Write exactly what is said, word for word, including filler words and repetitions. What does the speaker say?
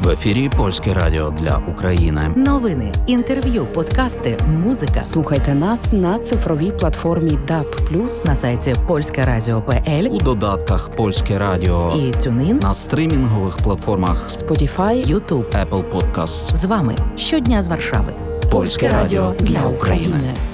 В ефірі Польське радіо для України. Новини, інтерв'ю, подкасти, музика. Слухайте нас на цифровій платформі даб плюс, На сайті польське радіо крапка пе ель У додатках Польське радіо і TuneIn, на стрімінгових платформах Spotify, YouTube. Apple Podcasts. З вами щодня з Варшави. Польське радіо для України.